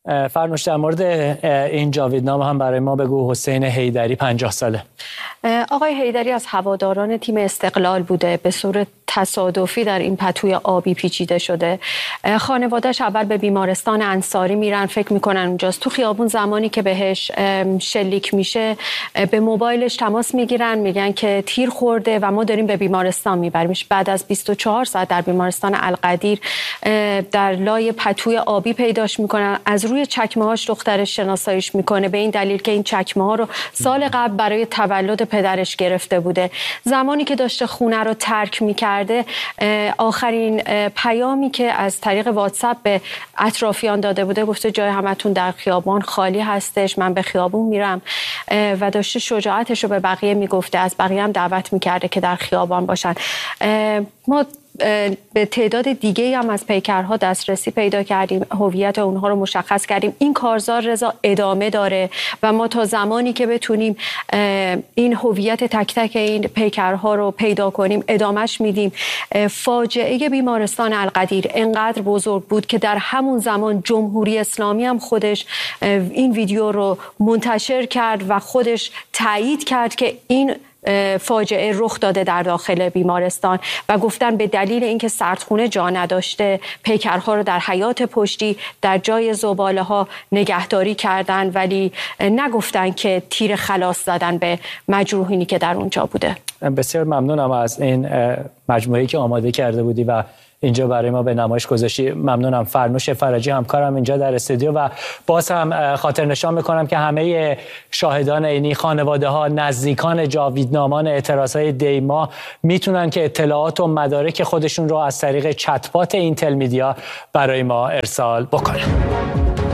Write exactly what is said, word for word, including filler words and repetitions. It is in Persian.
فرنوش، در مورد این جاویدنامه هم برای ما بگو. حسین حیدری پنجاه ساله. آقای حیدری از هواداران تیم استقلال بوده، به صورت تصادفی در این پتوی آبی پیچیده شده. خانواده‌اش اول به بیمارستان انصاری میرن، فکر میکنن اونجاست. تو خیابون زمانی که بهش شلیک میشه به موبایلش تماس میگیرن، میگن که تیر خورده و ما داریم به بیمارستان میبریمش. بعد از بیست و چهار ساعت در بیمارستان القدیر در لای پتوی آبی پیداش میکنن. از روی چکمه هاش دخترش شناساییش میکنه، به این دلیل که این چکمه ها رو سال قبل برای تولد پدرش گرفته بوده. زمانی که داشته خونه رو ترک میکرده، آخرین پیامی که از طریق واتساپ به اطرافیان داده بوده گفته جای همتون در خیابان خالی هستش، من به خیابون میرم، و داشته شجاعتش رو به بقیه میگفته، از بقیه هم دعوت میکرده که در خیابان باشن. ما به تعداد دیگه هم از پیکرها دسترسی پیدا کردیم، هویت اونها رو مشخص کردیم. این کارزار رضا ادامه داره و ما تا زمانی که بتونیم این هویت تک تک این پیکرها رو پیدا کنیم ادامهش میدیم. فاجعه بیمارستان القدیر انقدر بزرگ بود که در همون زمان جمهوری اسلامی هم خودش این ویدیو رو منتشر کرد و خودش تایید کرد که این فاجعه رخ داده در داخل بیمارستان و گفتن به دلیل اینکه سردخونه جا نداشته پیکرها رو در حیاط پشتی در جای زباله ها نگهداری کردن، ولی نگفتن که تیر خلاص زدن به مجروحینی که در اونجا بوده. بسیار ممنونم از این مجموعه‌ای که آماده کرده بودی و اینجا برای ما به نمایش گذاشتی. ممنونم. فرنوش فرجی همکارم اینجا در استودیو و باز هم خاطر نشان میکنم که همه شاهدان عینی، خانواده ها، نزدیکان جاویدنامان اعتراضهای دیما میتونن که اطلاعات و مدارک خودشون رو از طریق چتبات اینتل میدیا برای ما ارسال بکنن.